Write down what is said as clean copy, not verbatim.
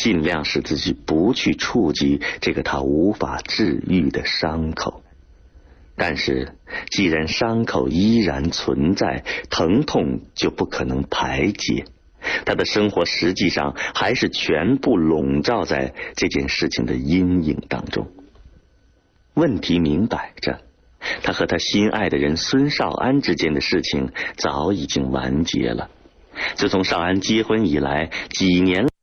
尽量使自己不去触及这个他无法治愈的伤口。但是既然伤口依然存在，疼痛就不可能排解，他的生活实际上还是全部笼罩在这件事情的阴影当中。问题明摆着，他和他心爱的人孙少安之间的事情早已经完结了。自从少安结婚以来，几年